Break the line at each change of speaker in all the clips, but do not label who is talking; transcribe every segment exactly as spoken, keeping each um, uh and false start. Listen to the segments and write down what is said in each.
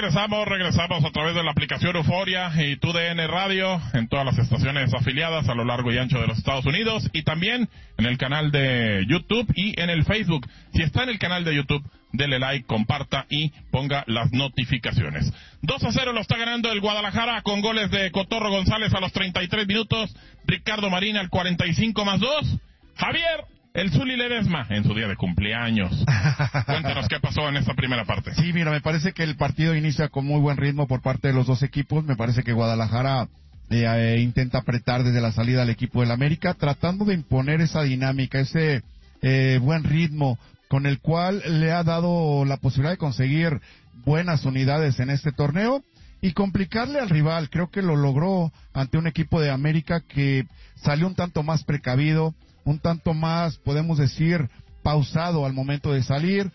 Regresamos, regresamos a través de la aplicación Euforia y Tu D N Radio en todas las estaciones afiliadas a lo largo y ancho de los Estados Unidos y también en el canal de YouTube y en el Facebook. Si está en el canal de YouTube, dele like, comparta y ponga las notificaciones. dos a cero lo está ganando el Guadalajara con goles de Cotorro González a los treinta y tres minutos, Ricardo Marín al cuarenta y cinco más dos, Javier el Zuli Ledesma en su día de cumpleaños. Cuéntanos qué pasó en esta primera parte.
Sí, mira, me parece que el partido inicia con muy buen ritmo por parte de los dos equipos. Me parece que Guadalajara eh, eh, intenta apretar desde la salida al equipo del América, tratando de imponer esa dinámica, ese eh, buen ritmo con el cual le ha dado la posibilidad de conseguir buenas unidades en este torneo y complicarle al rival. Creo que lo logró ante un equipo de América que salió un tanto más precavido, un tanto más, podemos decir, pausado al momento de salir,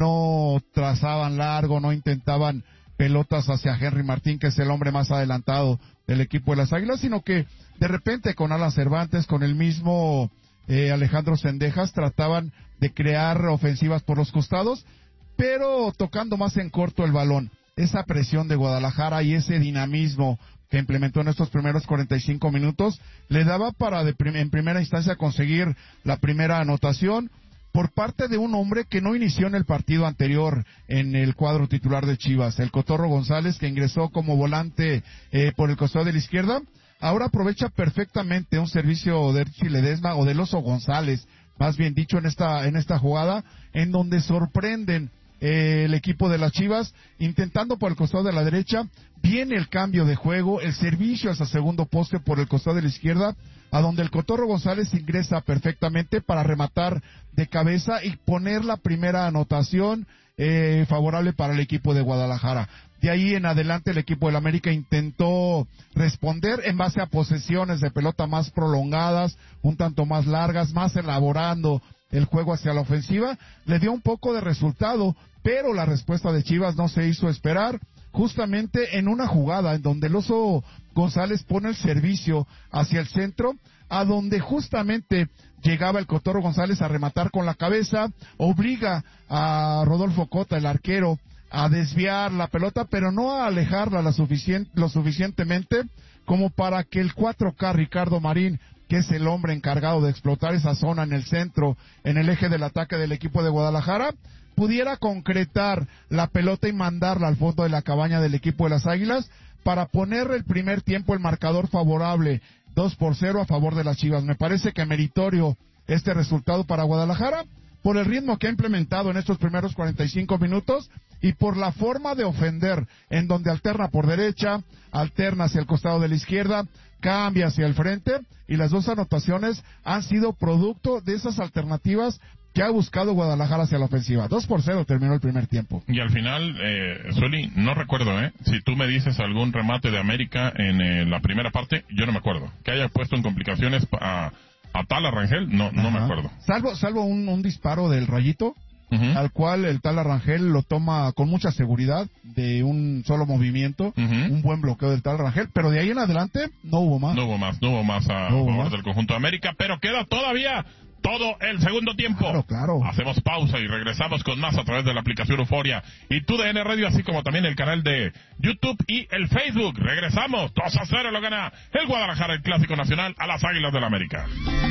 no trazaban largo, no intentaban pelotas hacia Henry Martín, que es el hombre más adelantado del equipo de las Águilas, sino que de repente con Alan Cervantes, con el mismo eh, Alejandro Cendejas, trataban de crear ofensivas por los costados, pero tocando más en corto el balón. Esa presión de Guadalajara y ese dinamismo que implementó en estos primeros cuarenta y cinco minutos, le daba para de prim- en primera instancia conseguir la primera anotación por parte de un hombre que no inició en el partido anterior en el cuadro titular de Chivas, el Cotorro González, que ingresó como volante eh, por el costado de la izquierda. Ahora aprovecha perfectamente un servicio de Richie Ledesma o del Oso González, más bien dicho, en esta en esta jugada, en donde sorprenden Eh, el equipo de las Chivas, intentando por el costado de la derecha. Viene el cambio de juego, el servicio hacia segundo poste por el costado de la izquierda, a donde el Cotorro González ingresa perfectamente para rematar de cabeza y poner la primera anotación eh, favorable para el equipo de Guadalajara. De ahí en adelante el equipo del América intentó responder en base a posesiones de pelota más prolongadas, un tanto más largas, más elaborando el juego hacia la ofensiva. Le dio un poco de resultado, pero la respuesta de Chivas no se hizo esperar, justamente en una jugada en donde el Oso González pone el servicio hacia el centro, a donde justamente llegaba el Cotorro González a rematar con la cabeza, obliga a Rodolfo Cota, el arquero, a desviar la pelota, pero no a alejarla la suficien- lo suficientemente como para que el cuatro K Ricardo Marín, que es el hombre encargado de explotar esa zona en el centro, en el eje del ataque del equipo de Guadalajara, pudiera concretar la pelota y mandarla al fondo de la cabaña del equipo de las Águilas para poner el primer tiempo el marcador favorable, dos por cero a favor de las Chivas. Me parece que meritorio este resultado para Guadalajara, por el ritmo que ha implementado en estos primeros cuarenta y cinco minutos y por la forma de ofender, en donde alterna por derecha, alterna hacia el costado de la izquierda, cambia hacia el frente, y las dos anotaciones han sido producto de esas alternativas que ha buscado Guadalajara hacia la ofensiva. dos por cero terminó el primer tiempo.
Y al final, eh, Zuli, no recuerdo, ¿eh? Si tú me dices algún remate de América en eh, la primera parte, yo no me acuerdo. Que haya puesto en complicaciones a, a Tala Rangel, no, no me acuerdo.
Salvo, salvo un, un disparo del Rayito,
Uh-huh.
al cual el Tala Rangel lo toma con mucha seguridad, de un solo movimiento,
Uh-huh.
un buen bloqueo del Tala Rangel, pero de ahí en adelante no hubo más.
No hubo más, no hubo más a
No hubo
favor
más.
del conjunto de América, pero queda todavía todo el segundo tiempo.
Claro, claro.
Hacemos pausa y regresamos con más a través de la aplicación Euforia y Tu D N Radio, así como también el canal de YouTube y el Facebook. Regresamos, dos a cero lo gana el Guadalajara, el Clásico Nacional, a las Águilas del América.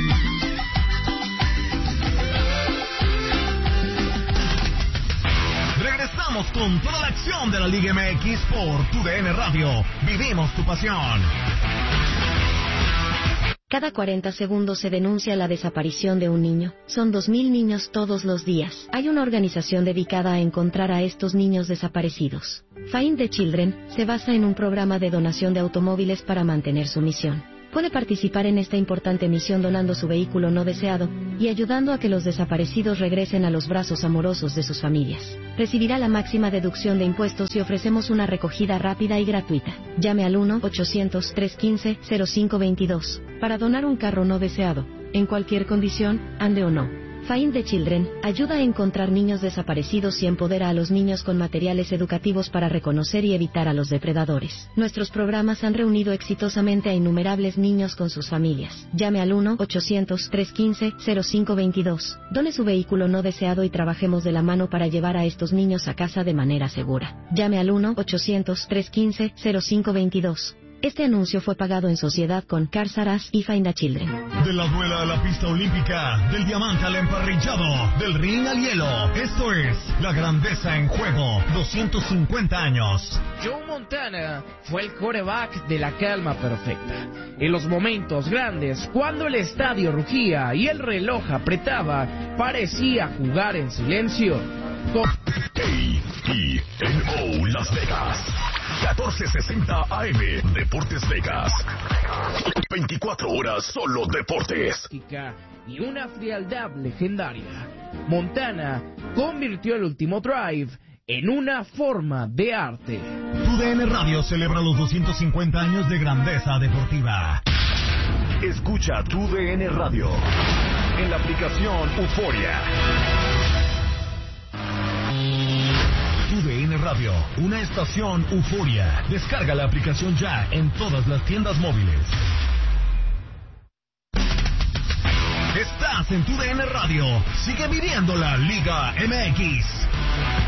Regresamos con toda la acción de la Liga M X por Tu D N Radio. Vivimos tu pasión.
Cada cuarenta segundos se denuncia la desaparición de un niño. Son dos mil niños todos los días. Hay una organización dedicada a encontrar a estos niños desaparecidos. Find the Children se basa en un programa de donación de automóviles para mantener su misión. Puede participar en esta importante misión donando su vehículo no deseado y ayudando a que los desaparecidos regresen a los brazos amorosos de sus familias. Recibirá la máxima deducción de impuestos y ofrecemos una recogida rápida y gratuita. Llame al uno ochocientos, trescientos quince, cero cinco veintidós para donar un carro no deseado, en cualquier condición, ande o no. Find the Children ayuda a encontrar niños desaparecidos y empodera a los niños con materiales educativos para reconocer y evitar a los depredadores. Nuestros programas han reunido exitosamente a innumerables niños con sus familias. Llame al uno ochocientos, trescientos quince, cero cinco veintidós. Done su vehículo no deseado y trabajemos de la mano para llevar a estos niños a casa de manera segura. Llame al uno ochocientos, trescientos quince, cero cinco veintidós. Este anuncio fue pagado en sociedad con Cars R Us y Find the Children.
De la duela a la pista olímpica, del diamante al emparrillado, del ring al hielo. Esto es La Grandeza en Juego, doscientos cincuenta años.
Joe Montana fue el quarterback de la calma perfecta. En los momentos grandes, cuando el estadio rugía y el reloj apretaba, parecía jugar en silencio. Con...
A E N O Las Vegas, catorce sesenta A M, Deportes Vegas. veinticuatro horas solo deportes.
Y una frialdad legendaria. Montana convirtió el último drive en una forma de arte.
Tu D N Radio celebra los doscientos cincuenta años de grandeza deportiva. Escucha Tu D N Radio en la aplicación Euforia. Tu D N Radio, una estación Euforia. Descarga la aplicación ya en todas las tiendas móviles. Estás en Tu D N Radio. Sigue viviendo la Liga M X.